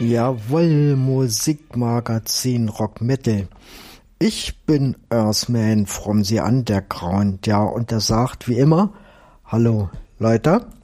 Jawohl, Musikmagazin Rock Metal. Ich bin Earthman from the Underground, ja, und er sagt wie immer, hallo Leute.